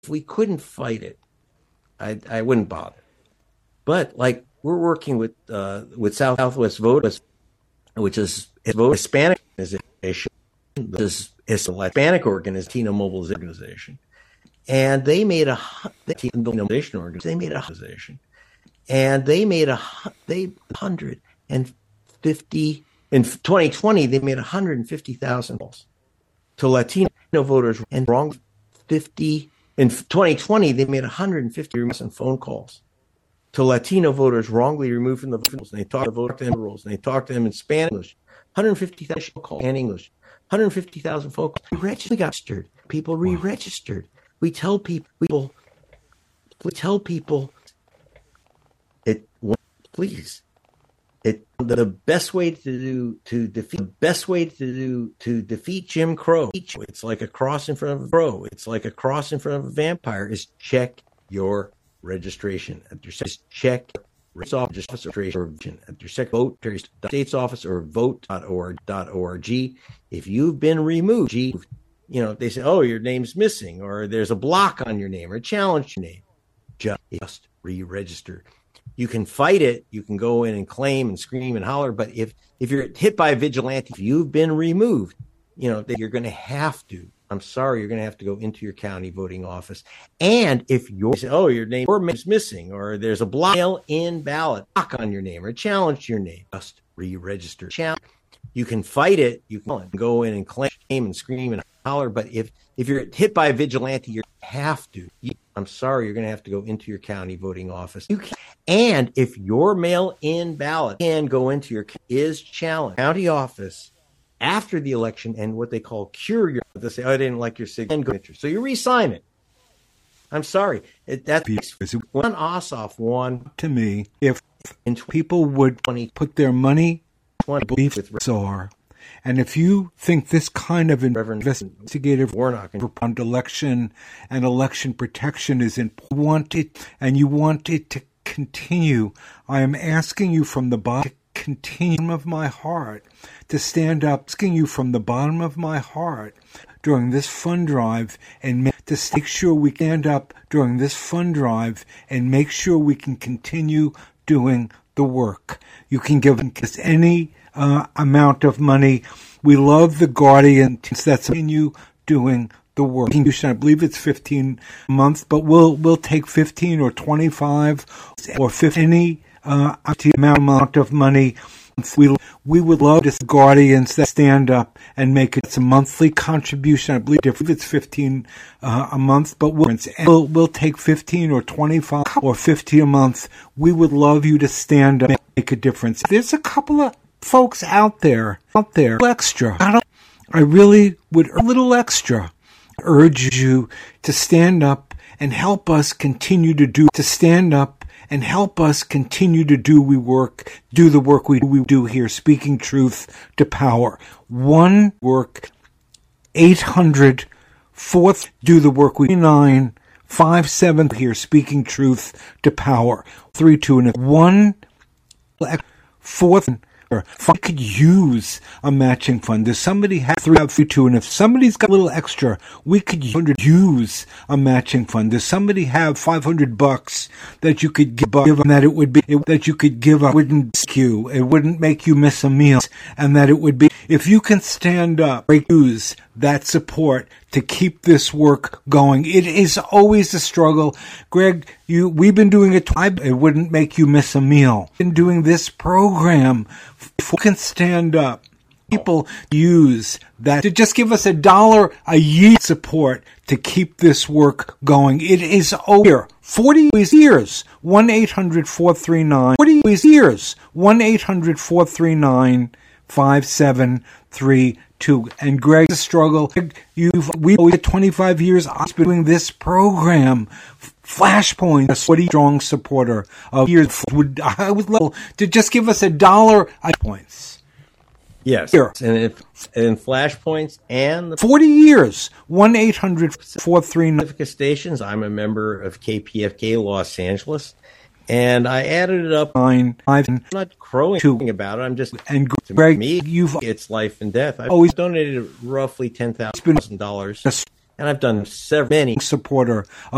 if we couldn't fight it, I wouldn't bother. But like we're working with Southwest Voters, which is a Hispanic organization, this is a Hispanic Latino mobilization, and they made a mobilization organization. They made a organization, and they 150 in 2020. They made 150,000 calls to Latino voters, and wrong 50 in 2020. They made 150,000 phone calls to Latino voters wrongly removed from the votes. And they talked to voter rolls, and they talked to them in Spanish. 150,000 calls and English. 150,000 phone calls. We registered. People re-registered. We tell people. It. Please. The best way to defeat Jim Crow. It's like a cross in front of a crow. It's like a cross in front of a vampire. Is check your registration at your check registration at your Secretary of State's office or vote.org. If you've been removed, they say, oh, your name's missing, or there's a block on your name or a challenge your name. Just re-register. You can fight it. You can go in and claim and scream and holler. But if you're hit by a vigilante, if you've been removed, that you're going to have to. I'm sorry, you're going to have to go into your county voting office. And if your name is missing, or there's a mail-in ballot block on your name or a challenge to your name, just re-register. You can fight it. You can go in and claim and scream and holler. But if you're hit by a vigilante, you have to. I'm sorry, you're going to have to go into your county voting office. And if your mail-in ballot can go into your is challenged county office after the election, and what they call cure your, they say, I didn't like your signature, so you re-sign it. I'm sorry. That's one Ossoff one to me. If people would put their money, belief with SAR, and if you think this kind of investigative work on election and election protection is important, and you want it to continue, I am asking you from the bottom of my heart to stand up, asking you from the bottom of my heart during this fund drive and make sure we stand up during this fund drive and make sure we can continue doing the work. You can give us any amount of money. We love the Guardians that's continue doing the work. I believe it's 15 a month, but we'll take 15 or 25 or 50, any amount of money. We would love to see Guardians that stand up and make it. It's a monthly contribution. I believe it's 15 a month, but we'll take 15 or 25 or 50 a month. We would love you to stand up and make a difference. There's a couple of folks out there, extra. I really would a little extra urge you to stand up and help us continue to do the work we do here, speaking truth to power. One work, 800 4th, do the work we 957 here, speaking truth to power. 32 and 1 4th. If I could use a matching fund, does somebody have 352? And if somebody's got a little extra, we could use a matching fund. Does somebody have $500 that you could give, and that it would be that you could give up? Wouldn't skew. It wouldn't make you miss a meal, and that it would be if you can stand up, use that support to keep this work going. It is always a struggle. Greg, we've been doing it. It wouldn't make you miss a meal. Been doing this program. If we can stand up, people use that to just give us $1 a year support to keep this work going. It is over 40 years. 1-800-439 40 years. 1-800-439-5732. And Greg, the struggle. We 25 years. I've been doing this program. Flashpoint, a strong supporter of years. I would love to just give us $1 points. Yes, here. And Flashpoints and 40 years. 1-800-439 stations. I'm a member of KPFK Los Angeles, and I added it up. I'm not crowing about it. I'm just Greg, it's life and death. I've always donated roughly $10,000, and I've done many supporter of